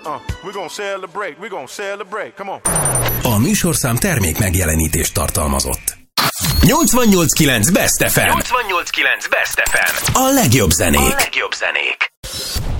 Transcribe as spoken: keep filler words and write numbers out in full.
Uh, we're gonna celebrate, we're gonna celebrate, come on. A műsorszám termék megjelenítést tartalmazott. nyolcvannyolc kilenc Best ef em. nyolcvannyolc kilenc Best ef em. A legjobb zenék. A legjobb zenék.